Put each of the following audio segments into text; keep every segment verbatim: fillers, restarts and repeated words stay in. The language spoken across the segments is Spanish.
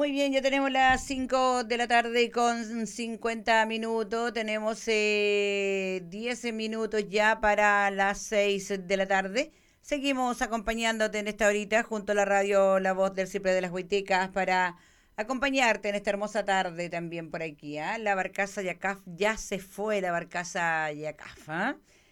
Muy bien, ya tenemos las cinco de la tarde con cincuenta minutos. Tenemos eh, diez minutos ya para las seis de la tarde. Seguimos acompañándote en esta horita junto a la radio La Voz del Ciprés de las Huaytecas para acompañarte en esta hermosa tarde también por aquí. ¿eh? La barcaza Yacaf ya se fue, la barcaza Yacaf. ¿eh?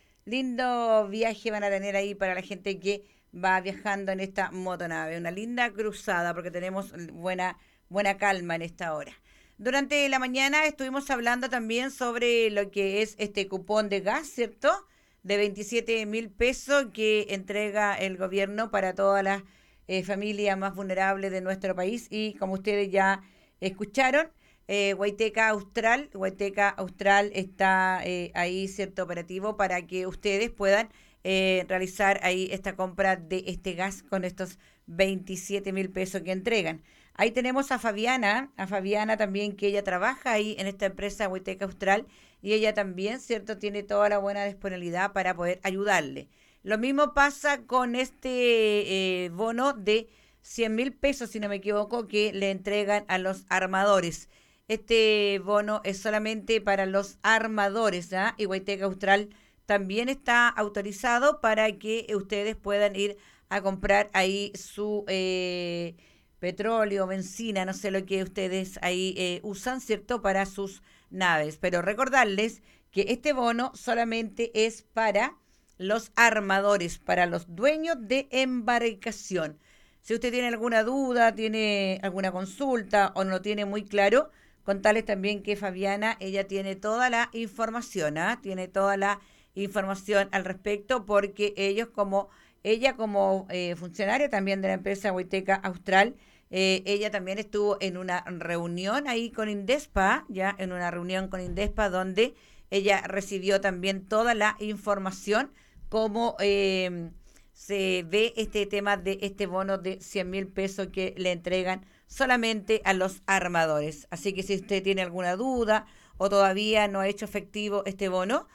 Lindo viaje van a tener ahí para la gente que va viajando en esta motonave. Una linda cruzada porque tenemos buena, buena calma en esta hora. Durante la mañana estuvimos hablando también sobre lo que es este cupón de gas, ¿cierto? De veintisiete mil pesos que entrega el gobierno para todas las eh, familias más vulnerables de nuestro país. Y como ustedes ya escucharon, eh, Huayteca Austral, Huayteca Austral está eh, ahí, ¿cierto? Operativo para que ustedes puedan Eh, realizar ahí esta compra de este gas con estos veintisiete mil pesos que entregan. Ahí tenemos a Fabiana, a Fabiana también que ella trabaja ahí en esta empresa Huayteca Austral y ella también, ¿cierto? Tiene toda la buena disponibilidad para poder ayudarle. Lo mismo pasa con este eh, bono de cien mil pesos, si no me equivoco, que le entregan a los armadores. Este bono es solamente para los armadores, ¿ah? Y Huayteca Austral también está autorizado para que ustedes puedan ir a comprar ahí su eh, petróleo, benzina, no sé lo que ustedes ahí eh, usan, ¿cierto? Para sus naves. Pero recordarles que este bono solamente es para los armadores, para los dueños de embarcación. Si usted tiene alguna duda, tiene alguna consulta o no lo tiene muy claro, contarles también que Fabiana, ella tiene toda la información, ¿ah? Tiene toda la información al respecto porque ellos como ella como eh, funcionaria también de la empresa Huayteca Austral, eh, ella también estuvo en una reunión ahí con Indespa, ya en una reunión con Indespa donde ella recibió también toda la información cómo eh, se ve este tema de este bono de cien mil pesos que le entregan solamente a los armadores. Así que si usted tiene alguna duda o todavía no ha hecho efectivo este bono,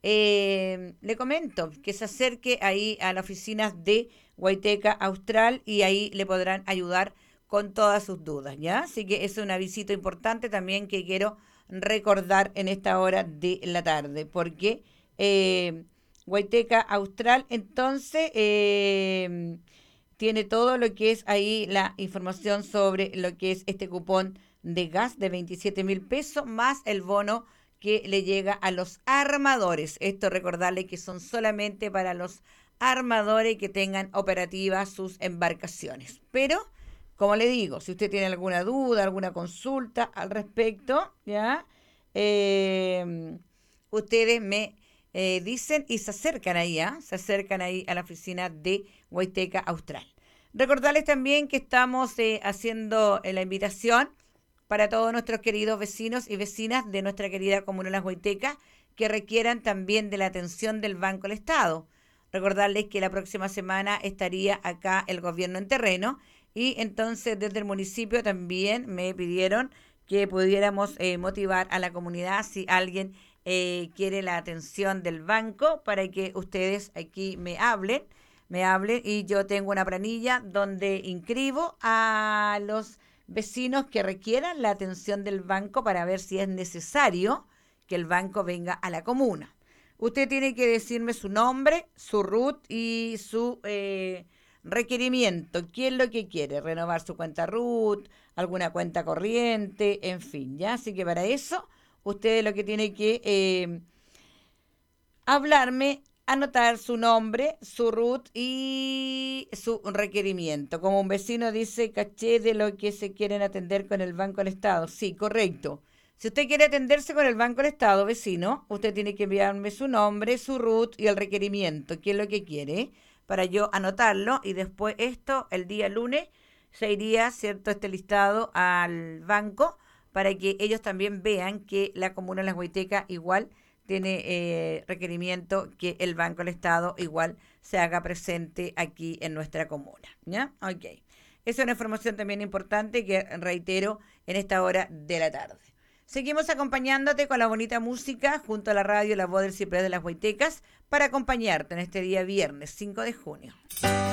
Eh, le comento que se acerque ahí a las oficinas de Huayteca Austral y ahí le podrán ayudar con todas sus dudas, ¿ya? Así que es una visita importante también que quiero recordar en esta hora de la tarde, porque eh, Huayteca Austral entonces eh, tiene todo lo que es ahí la información sobre lo que es este cupón de gas de veintisiete mil pesos más el bono que le llega a los armadores. Esto recordarle que son solamente para los armadores que tengan operativas sus embarcaciones. Pero, como le digo, si usted tiene alguna duda, alguna consulta al respecto, ¿ya? Eh, ustedes me eh, dicen y se acercan ahí, ¿ah? Se acercan ahí a la oficina de Huayteca Austral. Recordarles también que estamos eh, haciendo eh, la invitación para todos nuestros queridos vecinos y vecinas de nuestra querida comuna Las Huaytecas que requieran también de la atención del Banco del Estado. Recordarles que la próxima semana estaría acá el gobierno en terreno y entonces desde el municipio también me pidieron que pudiéramos eh, motivar a la comunidad si alguien eh, quiere la atención del banco para que ustedes aquí me hablen, me hablen y yo tengo una planilla donde inscribo a los vecinos que requieran la atención del banco para ver si es necesario que el banco venga a la comuna. Usted tiene que decirme su nombre, su R U T y su eh, requerimiento. ¿Qué es lo que quiere? Renovar su cuenta R U T, alguna cuenta corriente, en fin, ¿ya? Así que para eso, usted lo que tiene que eh, hablarme, anotar su nombre, su R U T y su requerimiento. Como un vecino dice, caché de lo que se quieren atender con el Banco del Estado. Sí, correcto. Si usted quiere atenderse con el Banco del Estado, vecino, usted tiene que enviarme su nombre, su R U T y el requerimiento, qué es lo que quiere, para yo anotarlo y después esto, el día lunes, se iría, ¿cierto?, este listado al banco para que ellos también vean que la comuna de Las Huaytecas igual tiene eh, requerimiento que el Banco del Estado igual se haga presente aquí en nuestra comuna, ¿ya? Ok. Esa es una información también importante que reitero en esta hora de la tarde. Seguimos acompañándote con la bonita música junto a la radio La Voz del Ciprés de las Huaytecas para acompañarte en este día viernes cinco de junio.